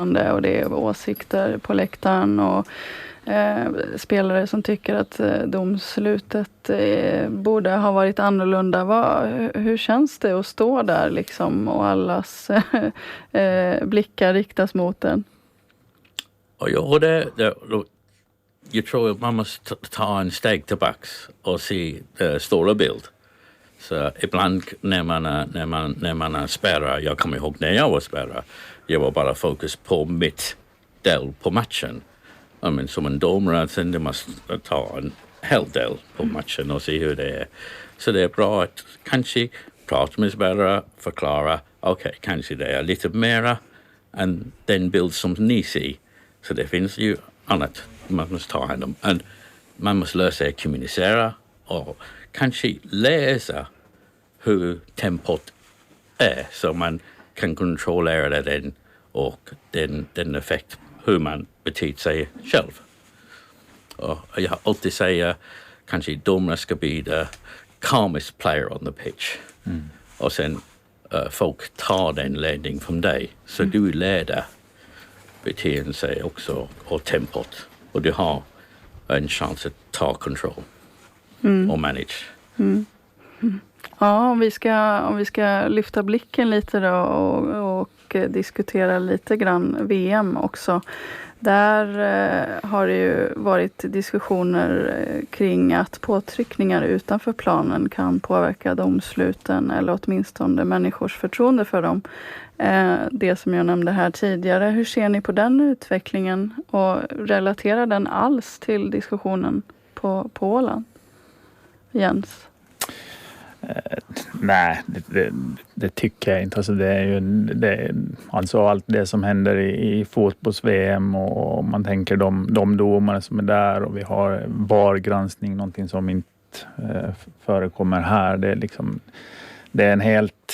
och det är åsikter på läktaren och spelare som tycker att domslutet borde ha varit annorlunda. Hur känns det att stå där liksom och allas blickar riktas mot den? Ja, jag tror att man måste ta en steg tillbaks och se stora bild. Så ibland när man är spärrare, jag kommer ihåg när jag var spärrare, jag var bara fokus på mitt del på matchen. Men som en domare sen du måste ta en hel del på matchen och se hur det är. Så det är bra att kanske prata med spärrare, förklara, okej, kanske det är lite mera än den bild som ni ser. Så det finns ju annat man måste ta hand om. Man måste lära sig att kommunicera och kanske läsa hur tempot är så man kan kontrollera den och den effekt hur man beter sig själv. Och jag alltid säger kanske domare ska bli the calmest player on the pitch. Och sen folk tar den ledning från dig så du leder beter sig också och tempot och du har en chans att ta kontroll och manage. Ja, om vi ska lyfta blicken lite då och diskutera lite grann VM också. Där har det ju varit diskussioner kring att påtryckningar utanför planen kan påverka domsluten eller åtminstone människors förtroende för dem. Det som jag nämnde här tidigare. Hur ser ni på den utvecklingen och relaterar den alls till diskussionen på Åland? Jens? Nej, det tycker jag inte. Alltså det är ju alltså allt det som händer i fotbolls-VM och man tänker de domare som är där och vi har VAR-granskning, någonting som inte förekommer här. Det är en helt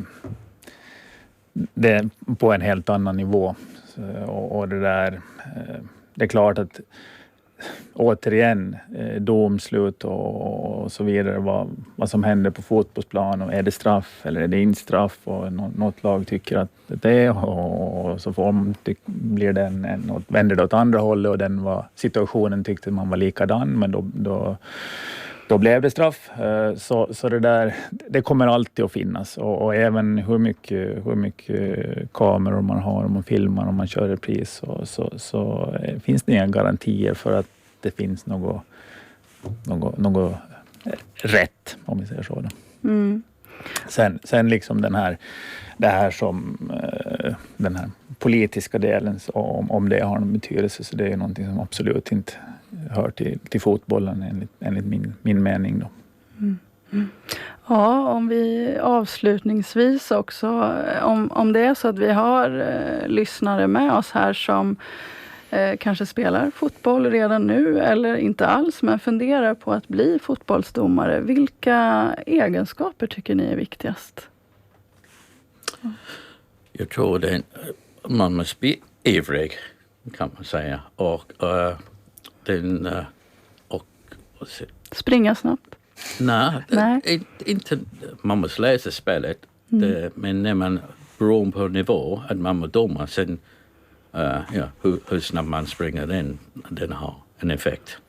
det är på en helt annan nivå och det där det är klart att återigen domslut och så vidare vad som händer på fotbollsplan och är det straff eller är det inte straff och något lag tycker att det är och så blir det vänder det åt andra hållet och situationen tyckte man var likadan men då blev det straff. Så det där det kommer alltid att finnas och även hur mycket kameror man har om man filmar om man kör repris så finns det inga garantier för att det finns något rätt om vi säger så då. Sen liksom det här som den här politiska delen om det har någon betydelse så det är någonting som absolut inte hör till fotbollen enligt min mening då. Ja, om vi avslutningsvis också om det är så att vi har lyssnare med oss här som kanske spelar fotboll redan nu eller inte alls men funderar på att bli fotbollsdomare. Vilka egenskaper tycker ni är viktigast? Jag tror det man måste bli ivrig kan man säga och springa snabbt? Nej. Inte man måste läsa spelet men när man beror på nivå att man är domare sen hur snabbt man springer den har en effekt.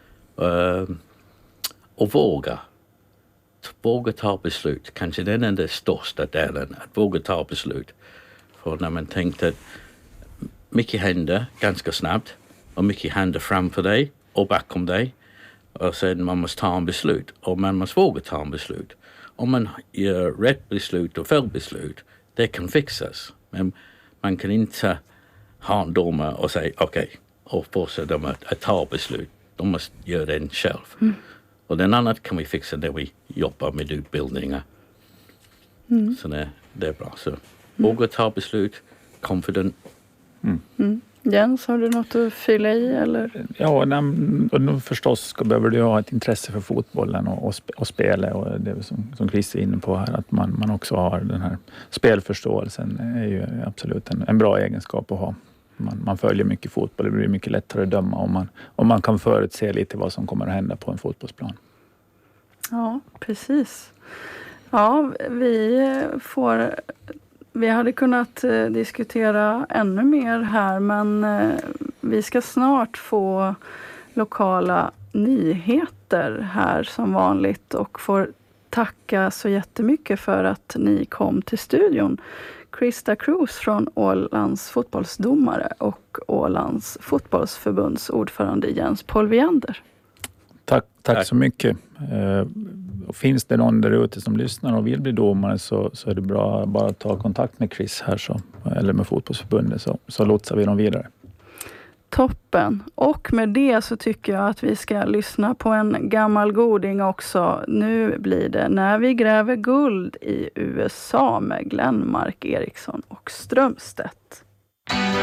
Och våga ta beslut. Kanske den är den största delen. Att våga ta beslut. För när man tänkte att mycket händer ganska snabbt. Och mycket händer framför dig och bakom dig. Och sen man måste ta en beslut. Och man måste våga ta en beslut. Om man gör rätt beslut och fel beslut. Det kan fixas. Men man kan inte ha en domare och säga okej. Och fortsätta dem att ta beslut. De måste göra det själv. Och den annat kan vi fixa när vi jobbar med utbildningar. Så det är bra. Så våga ta beslut. Confident. Jens, har du något att fylla i? Eller? Ja, förstås behöver du ha ett intresse för fotbollen och spela. Och det som Chris är inne på här, att man också har den här spelförståelsen är ju absolut en bra egenskap att ha. Man följer mycket fotboll, det blir mycket lättare att döma om man kan förutse lite vad som kommer att hända på en fotbollsplan. Ja, precis. Ja, vi får vi hade kunnat diskutera ännu mer här, men vi ska snart få lokala nyheter här som vanligt och får tacka så jättemycket för att ni kom till studion. Krista Cruz från Ålands fotbollsdomare och Ålands fotbollsförbunds ordförande Jens Polviander. Tack så mycket. Finns det någon där ute som lyssnar och vill bli domare så är det bra att bara ta kontakt med Chris här eller med fotbollsförbundet så lotsar vi dem vidare. Toppen. Och med det så tycker jag att vi ska lyssna på en gammal goding också. Nu blir det När vi gräver guld i USA med Glenn Mark Eriksson och Strömstedt.